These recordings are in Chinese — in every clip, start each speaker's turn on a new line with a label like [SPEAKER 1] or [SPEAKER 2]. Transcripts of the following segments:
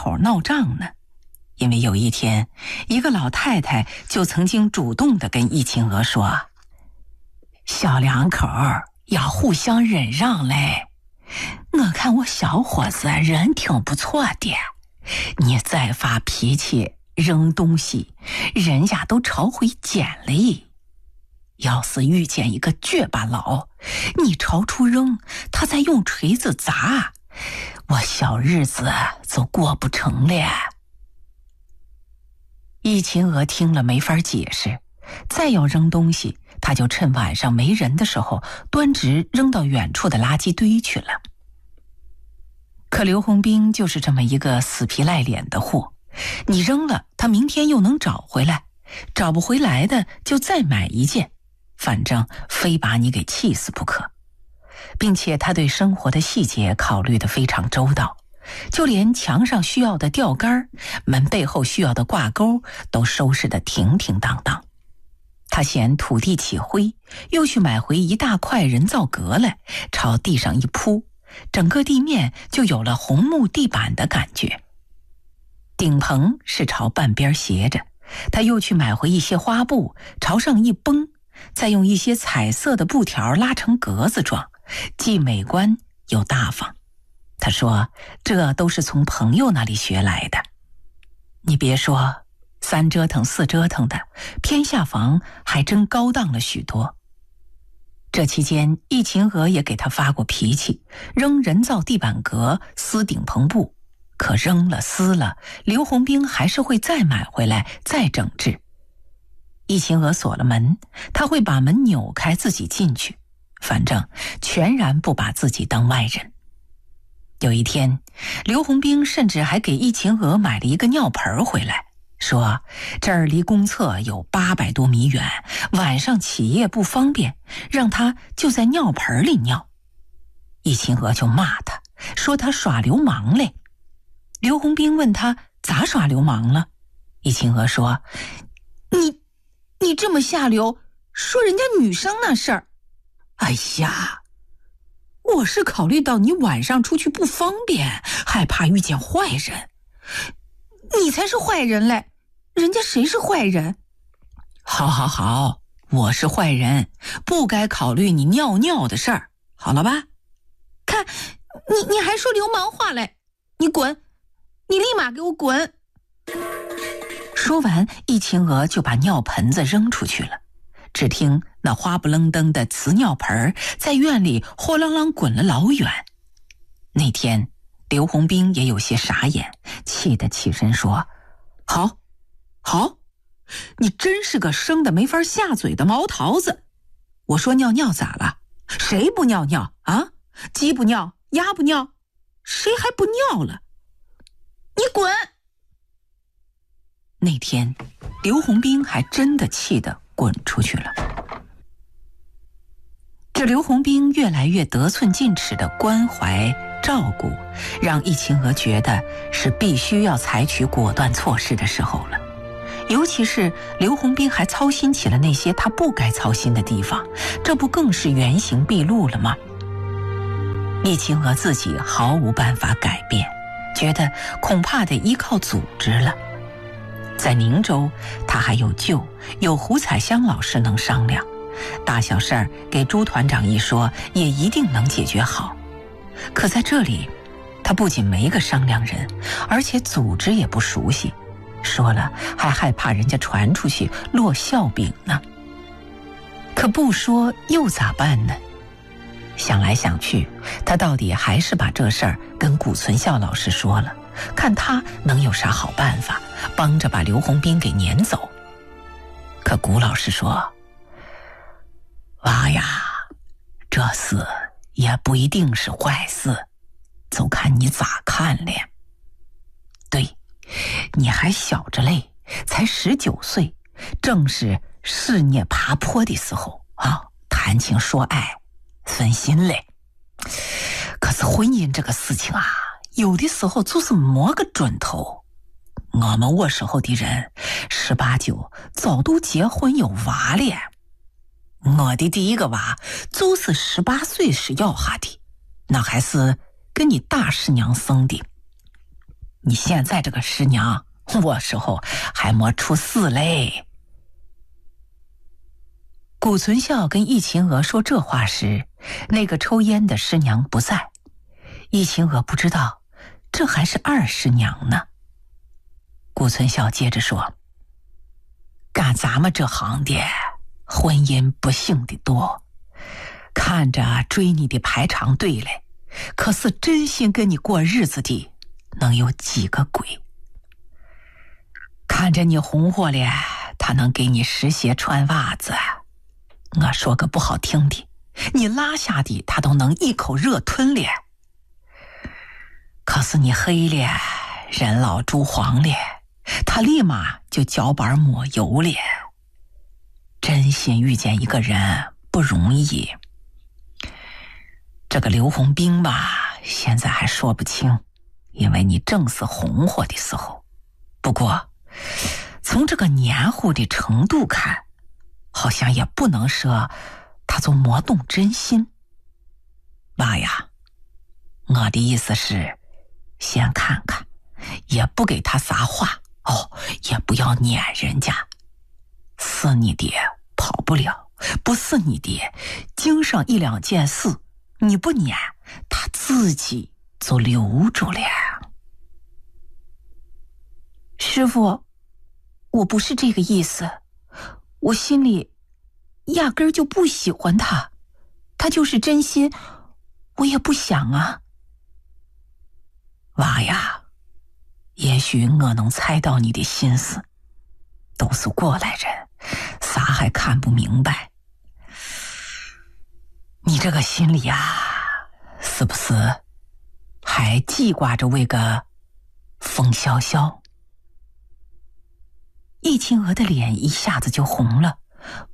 [SPEAKER 1] 口闹仗呢。因为有一天，一个老太太就曾经主动地跟易秦娥说：“小两口要互相忍让嘞。我看我小伙子人挺不错的，你再发脾气扔东西，人家都朝回捡嘞。要是遇见一个倔巴佬，你朝处扔，他再用锤子砸，我小日子就过不成了。”易秦娥听了没法解释，再要扔东西，他就趁晚上没人的时候端直扔到远处的垃圾堆去了。可刘洪兵就是这么一个死皮赖脸的货，你扔了他明天又能找回来，找不回来的就再买一件，反正非把你给气死不可。并且他对生活的细节考虑得非常周到，就连墙上需要的吊杆，门背后需要的挂钩都收拾得停停当当。他嫌土地起灰，又去买回一大块人造革来，朝地上一铺，整个地面就有了红木地板的感觉。顶棚是朝半边斜着，他又去买回一些花布，朝上一绷，再用一些彩色的布条拉成格子状，既美观又大方。他说这都是从朋友那里学来的。你别说，3折腾4折腾的，偏下房还真高档了许多。这期间，易秦娥也给他发过脾气，扔人造地板革、撕顶棚布，可扔了撕了，刘洪兵还是会再买回来再整治。易秦娥锁了门，他会把门扭开自己进去，反正全然不把自己当外人。有一天，刘洪兵甚至还给易秦娥买了一个尿盆回来，说这儿离公厕有800多米远，晚上起夜不方便，让他就在尿盆里尿。易秦娥就骂他，说他耍流氓嘞。刘洪兵问他咋耍流氓了，易秦娥说：“你这么下流，说人家女生那事儿。哎呀，我是考虑到你晚上出去不方便，害怕遇见坏人。你才是坏人嘞，人家谁是坏人？好，我是坏人，不该考虑你尿尿的事儿，好了吧？看，你还说流氓话嘞，你滚，你立马给我滚！”说完，易秦娥就把尿盆子扔出去了。只听那花不愣登的瓷尿盆在院里豁啷啷滚了老远。那天刘洪兵也有些傻眼，气得起身说：“好，你真是个生的没法下嘴的毛桃子。我说尿尿咋了？谁不尿尿啊？鸡不尿，鸭不尿，谁还不尿了？你滚！”那天刘洪兵还真的气得滚出去了。这刘洪兵越来越得寸进尺的关怀照顾，让易秦娥觉得是必须要采取果断措施的时候了。尤其是刘洪兵还操心起了那些他不该操心的地方，这不更是原形毕露了吗？易秦娥自己毫无办法改变，觉得恐怕得依靠组织了。在宁州，他还有舅，有胡彩香老师能商量，大小事儿给朱团长一说，也一定能解决好。可在这里，他不仅没个商量人，而且组织也不熟悉，说了还害怕人家传出去落笑柄呢。可不说又咋办呢？想来想去，他到底还是把这事儿跟谷存孝老师说了，看他能有啥好办法，帮着把刘洪兵给撵走。可谷老师说：“娃呀，这事也不一定是坏事，就看你咋看了。对，你还小着嘞，才19岁，正是事业爬坡的时候啊，谈情说爱，分心嘞。可是婚姻这个事情啊，有的时候就是摸个准头。我时候的人18、19早都结婚有娃了。我的第一个娃就是18岁时要下的，那还是跟你大师娘生的。 你现在这个师娘，我时候还没出世嘞。谷存孝跟易秦娥说这话时，那个抽烟的师娘不在。易秦娥不知道，这还是二师娘呢。谷存孝接着说：干咱们这行的，婚姻不幸的多，看着追你的排长队嘞，可是真心跟你过日子的能有几个鬼？看着你红火了，他能给你湿鞋穿袜子。我说个不好听的，你拉下的他都能一口热吞了。可是你黑了，人老珠黄了，他立马就脚板抹油了。真心遇见一个人不容易。这个刘洪兵吧，现在还说不清，因为你正是红火的时候。不过从这个黏糊的程度看，好像也不能说他就没动真心。妈呀，我的意思是先看看，也不给他撒话也不要撵人家。是你的跑不了，不是你的经上一两件事，你不撵他自己就留住了。师父，我不是这个意思，我心里压根儿就不喜欢他，他就是真心，我也不想啊。娃呀，也许我能猜到你的心思，都是过来人，啥还看不明白？你这个心里是不是还记挂着为个风萧萧？易秦娥的脸一下子就红了。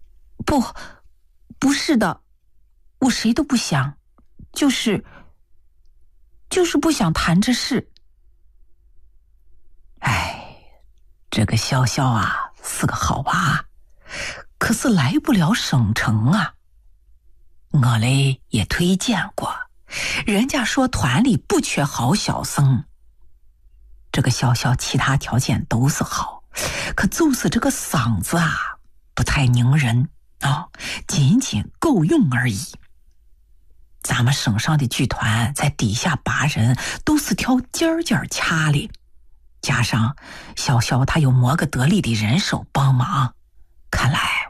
[SPEAKER 1] 不是的，我谁都不想，就是不想谈这事。这个潇潇是个好娃，可是来不了省城啊。我嘞也推荐过，人家说团里不缺好小生。这个潇潇其他条件都是好，可就是这个嗓子不太拧人仅仅够用而已。咱们省上的剧团在底下拔人都是挑尖尖掐的，加上潇潇他有磨个得力的人手帮忙，看来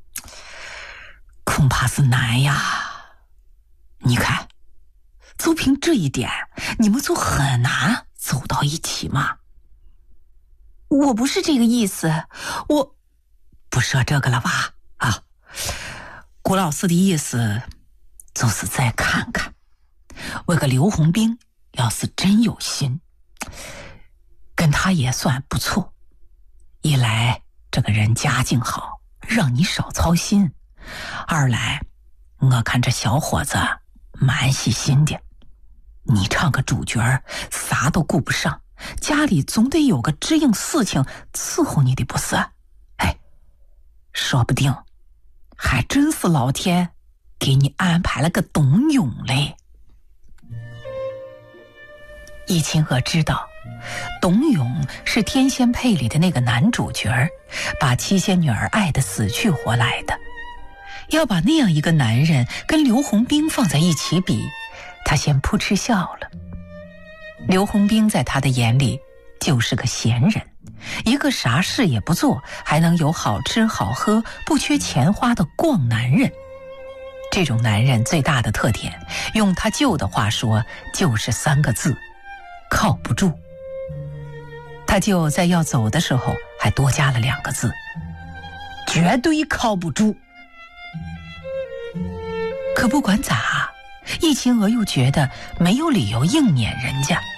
[SPEAKER 1] 恐怕是难呀。你看，就凭这一点，你们就很难走到一起嘛。我不是这个意思，我不说这个了吧谷老师的意思就是再看看，为个刘洪兵要是真有心，跟他也算不错。一来这个人家境好，让你少操心；二来我看这小伙子蛮细心的，你唱个主角啥都顾不上，家里总得有个支应事情伺候你的不是？说不定还真是老天给你安排了个董永嘞。易秦娥知道董永是天仙配里的那个男主角，把七仙女儿爱得死去活来的。要把那样一个男人跟刘洪兵放在一起比，他先扑哧笑了。刘洪兵在他的眼里就是个闲人，一个啥事也不做，还能有好吃好喝不缺钱花的逛男人。这种男人最大的特点，用他舅的话说，就是3个字：靠不住。他舅在要走的时候还多加了2个字：绝对靠不住。可不管咋，易秦娥又觉得没有理由硬撵人家。